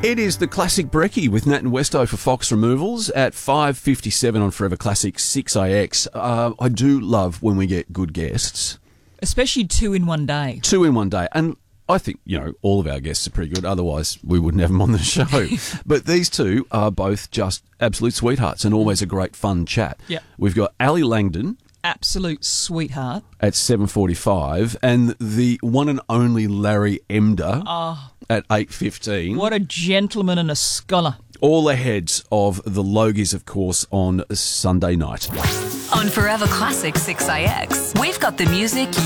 It is the Classic Brekkie with Nat and Westo for Fox Removals at 5:57 on Forever Classic 6AX. I do love when we get good guests. Especially two in one day. Two in one day. And I think, all of our guests are pretty good. Otherwise, we wouldn't have them on the show. But these two are both just absolute sweethearts and always a great fun chat. Yep. We've got Ali Langdon. Absolute sweetheart. At 7:45. And the one and only Larry Emder at 8:15. What a gentleman and a scholar. All ahead of the Logies, of course, on Sunday night. On Forever Classic 6IX, we've got the music